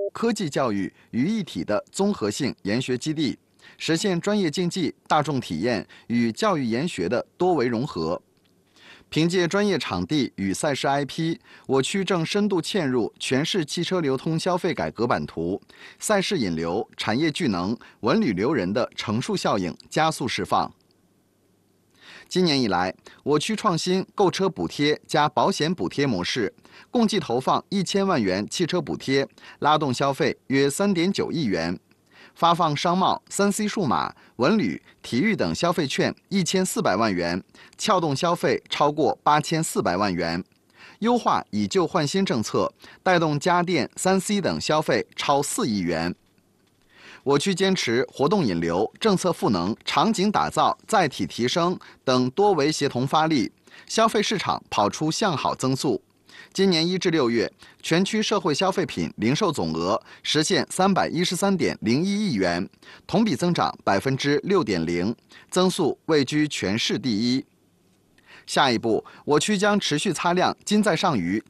科技教育于一体的综合性研学基地，实现专业竞技、大众体验与教育研学的多维融合。凭借专业场地与赛事 IP， 我区正深度嵌入全市汽车流通消费改革版图，赛事引流、产业聚能、文旅留人的乘数效应加速释放。今年以来，我区创新购车补贴加保险补贴模式，共计投放1000万元汽车补贴，拉动消费约3.9亿元。发放商贸、3C 数码、文旅、体育等消费券1400万元，撬动消费超过8400万元。优化以旧换新政策，带动家电、3C 等消费超4亿元。我区坚持活动引流、政策赋能、场景打造、载体提升等多维协同发力，消费市场跑出向好增速。今年1至6月，全区社会消费品零售总额实现313.01亿元，同比增长6.0%，增速位居全市第一。下一步，我区将持续擦亮金在上虞、